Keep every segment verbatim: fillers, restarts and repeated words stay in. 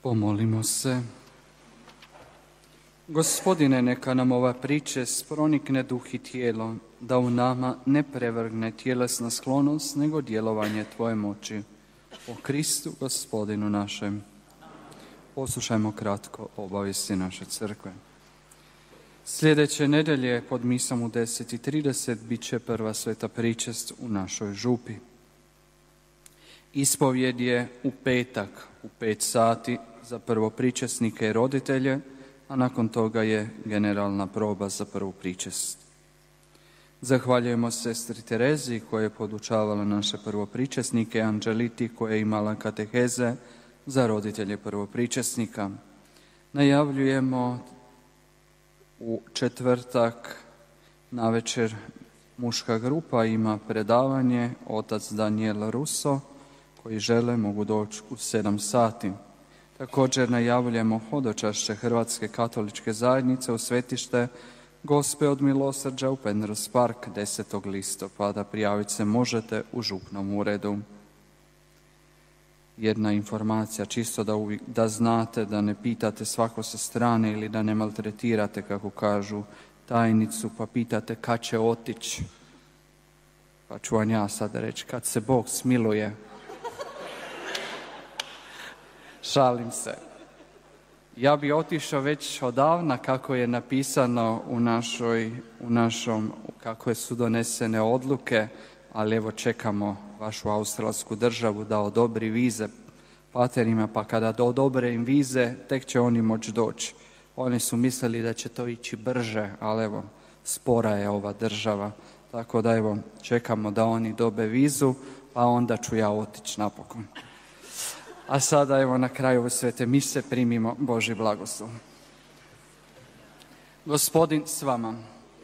Pomolimo se. Gospodine, neka nam ova pričest pronikne duh i tijelo, da u nama ne prevrgne tjelesna sklonost, nego djelovanje Tvoje moći. O Kristu, Gospodinu našem. Poslušajmo kratko obavijesti naše crkve. Sljedeće nedelje pod misom u deset i trideset bit će prva sveta pričest u našoj župi. Ispovjed je u petak u pet sati za prvopričesnike i roditelje, a nakon toga je generalna proba za prvu pričest. Zahvaljujemo sestri Terezi koja je podučavala naše prvopričesnike, Anđeliti koja je imala kateheze za roditelje prvopričesnika. Najavljujemo u četvrtak navečer muška grupa ima predavanje, otac Daniel Russo, koji žele mogu doći u sedam sati. Također najavljujemo hodočašće Hrvatske katoličke zajednice u svetište Gospe od milosrđa u Penrose Park desetog listopada. Prijaviti se možete u župnom uredu. Jedna informacija, čisto da, uvijek, da znate, da ne pitate svako sa strane ili da ne maltretirate, kako kažu, tajnicu, pa pitate kad će otići. Pa ću vam ja sad reći, kad se Bog smiluje. Šalim se. Ja bi otišao već odavna, kako je napisano u našoj, u našom, kako su donesene odluke, ali evo čekamo vašu australsku državu da odobri vize paterima, pa kada odobre im vize, tek će oni moći doći. Oni su mislili da će to ići brže, ali evo, spora je ova država. Tako da evo, čekamo da oni dobe vizu, pa onda ću ja otići napokon. A sada evo na kraju svete mise primimo Božji blagoslov. Gospodin s vama.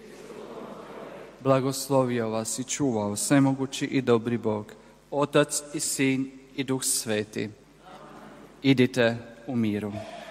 Blagoslovio vas i čuvao svemogući i dobri Bog, Otac i Sin i Duh Sveti. Idite u miru.